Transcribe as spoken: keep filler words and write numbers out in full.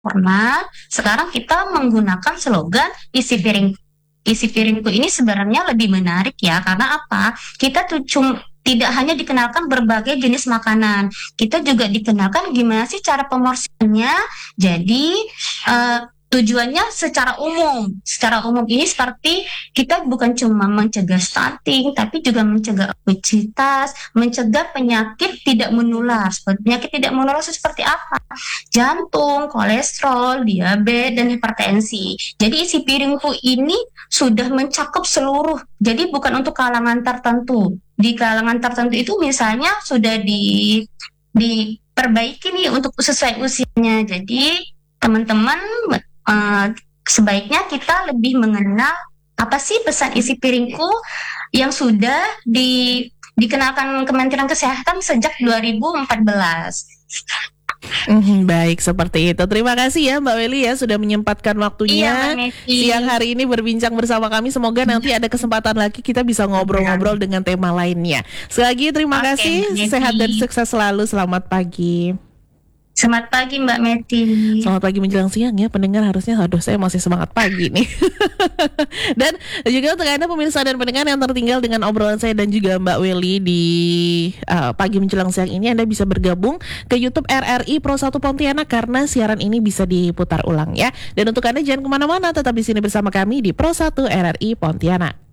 sempurna, sekarang kita menggunakan slogan isi piring isi piringku ini sebenarnya lebih menarik ya, karena apa? Kita tuh cum tidak hanya dikenalkan berbagai jenis makanan, kita juga dikenalkan gimana sih cara pemorsiannya. Jadi eh, tujuannya secara umum, secara umum ini seperti kita bukan cuma mencegah stunting, tapi juga mencegah obesitas, mencegah penyakit tidak menular. Seperti penyakit tidak menular itu seperti apa? Jantung, kolesterol, diabetes, dan hipertensi. Jadi isi piringku ini sudah mencakup seluruh. Jadi bukan untuk kalangan tertentu. Di kalangan tertentu itu misalnya sudah di diperbaiki nih untuk sesuai usianya. Jadi teman-teman eh, sebaiknya kita lebih mengenal apa sih pesan isi piringku yang sudah di dikenalkan Kementerian Kesehatan sejak dua ribu empat belas. Mhm, baik, seperti itu. Terima kasih ya Mbak Welly ya sudah menyempatkan Iya, Mbak waktunya Meti. siang hari ini berbincang bersama kami. Semoga nanti ada kesempatan lagi kita bisa ngobrol-ngobrol dengan tema lainnya. Sekali lagi terima Oke, kasih, Mbak Meti. sehat dan sukses selalu. Selamat pagi. Selamat pagi, Mbak Meti. Selamat pagi menjelang siang ya pendengar, harusnya aduh saya masih semangat pagi nih. Dan juga untuk Anda pemirsa dan pendengar yang tertinggal dengan obrolan saya dan juga Mbak Welly di uh, pagi menjelang siang ini, Anda bisa bergabung ke YouTube R R I Pro satu Pontianak karena siaran ini bisa diputar ulang ya. Dan untuk Anda jangan kemana-mana, tetap di sini bersama kami di Pro satu R R I Pontianak.